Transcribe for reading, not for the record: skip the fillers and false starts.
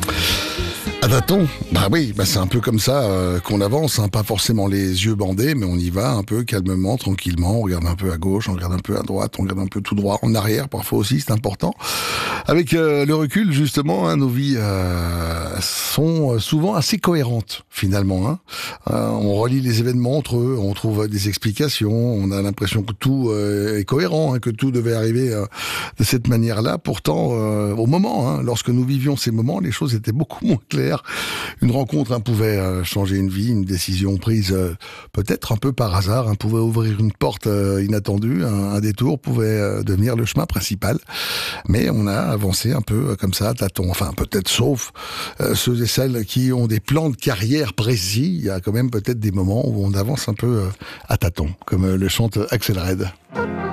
À tâtons, bah oui, c'est un peu comme ça qu'on avance, hein, pas forcément les yeux bandés, mais on y va un peu calmement, tranquillement, on regarde un peu à gauche, on regarde un peu à droite, on regarde un peu tout droit, en arrière parfois aussi, c'est important. Avec le recul, justement, hein, nos vies sont souvent assez cohérentes, finalement. Hein. On relie les événements entre eux, on trouve des explications, on a l'impression que tout est cohérent, hein, que tout devait arriver de cette manière-là. Pourtant, au moment, hein, lorsque nous vivions ces moments, les choses étaient beaucoup moins claires. Une rencontre pouvait changer une vie, une décision prise peut-être un peu par hasard, pouvait ouvrir une porte inattendue, un détour pouvait devenir le chemin principal. Mais on a avancé un peu comme ça, à tâtons. Enfin, peut-être sauf ceux et celles qui ont des plans de carrière précis. Il y a quand même peut-être des moments où on avance un peu à tâtons, comme le chante Axel Red.